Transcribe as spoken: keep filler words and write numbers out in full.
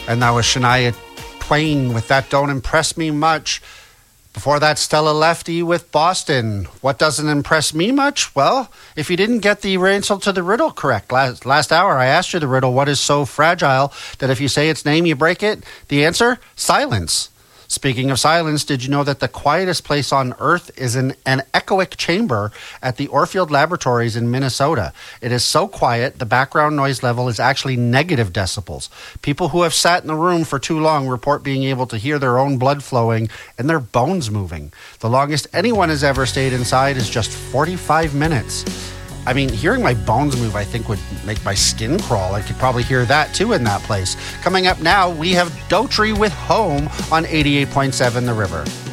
And that was Shania Twain with That Don't Impress Me Much. Before that, Stella Lefty with Boston. What doesn't impress me much? Well, if you didn't get the answer to the riddle correct, last, last hour I asked you the riddle, what is so fragile that if you say its name, you break it? The answer? Silence. Speaking of silence, did you know that the quietest place on Earth is in an echoic chamber at the Orfield Laboratories in Minnesota? It is so quiet, the background noise level is actually negative decibels. People who have sat in the room for too long report being able to hear their own blood flowing and their bones moving. The longest anyone has ever stayed inside is just forty-five minutes. I mean, hearing my bones move, I think, would make my skin crawl. I could probably hear that, too, in that place. Coming up now, we have Daughtry with Home on eighty-eight point seven The River.